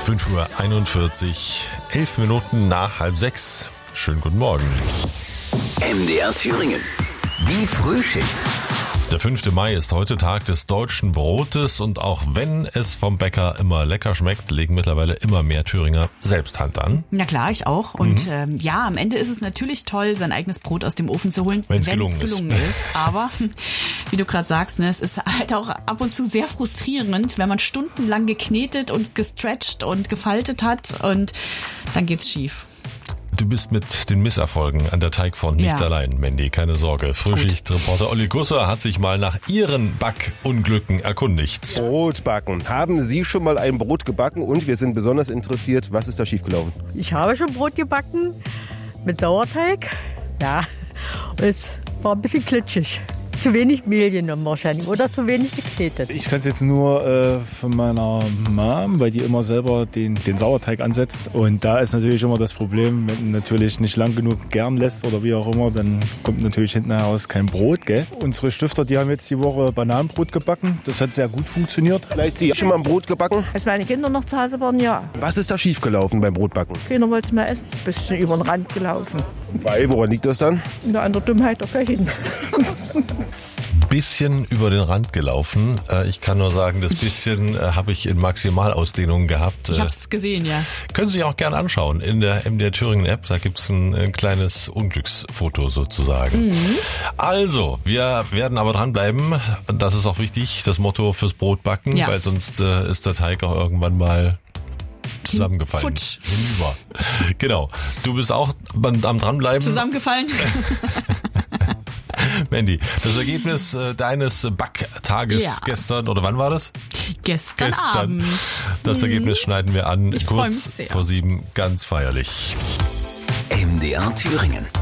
5:41 Uhr, 11 Minuten nach 5:30. Schönen guten Morgen. MDR Thüringen. Die Frühschicht. Der 5. Mai ist heute Tag des deutschen Brotes und auch wenn es vom Bäcker immer lecker schmeckt, legen mittlerweile immer mehr Thüringer selbst Hand an. Na klar, ich auch. Und ja, am Ende ist es natürlich toll, sein eigenes Brot aus dem Ofen zu holen, wenn es gelungen ist. Aber wie du gerade sagst, ne, es ist halt auch ab und zu sehr frustrierend, wenn man stundenlang geknetet und gestretcht und gefaltet hat und dann geht's schief. Du bist mit den Misserfolgen an der Teigfront nicht allein, Mandy, keine Sorge. Frühschichtreporter Olli Gusser hat sich mal nach Ihren Backunglücken erkundigt. Brot backen. Haben Sie schon mal ein Brot gebacken? Und wir sind besonders interessiert, was ist da schiefgelaufen? Ich habe schon Brot gebacken mit Sauerteig. Ja, es war ein bisschen klitschig. Zu wenig Mehl genommen wahrscheinlich oder zu wenig geknetet. Ich kann es jetzt nur von meiner Mom, weil die immer selber den Sauerteig ansetzt. Und da ist natürlich immer das Problem, wenn du natürlich nicht lang genug gären lässt oder wie auch immer, dann kommt natürlich hinten heraus kein Brot, gell? Unsere Stifter, die haben jetzt die Woche Bananenbrot gebacken. Das hat sehr gut funktioniert. Vielleicht Sie schon mal ein Brot gebacken? Als meine Kinder noch zu Hause waren, ja. Was ist da schiefgelaufen beim Brotbacken? Keiner wollte es mehr essen. Bisschen über den Rand gelaufen. Weil, woran liegt das dann? An der Dummheit der Köchin. Bisschen über den Rand gelaufen. Ich kann nur sagen, das bisschen habe ich in Maximalausdehnung gehabt. Ich habe es gesehen, ja. Können Sie sich auch gerne anschauen in der MDR Thüringen App. Da gibt's ein kleines Unglücksfoto sozusagen. Also, wir werden aber dranbleiben. Das ist auch wichtig, das Motto fürs Brotbacken, weil sonst ist der Teig auch irgendwann mal zusammengefallen. Hinüber. Genau. Du bist auch am Dranbleiben. Zusammengefallen. Mandy, das Ergebnis deines Backtages gestern, oder wann war das? Gestern Abend. Das Ergebnis schneiden wir an, ich kurz vor 7, ganz feierlich. MDR Thüringen.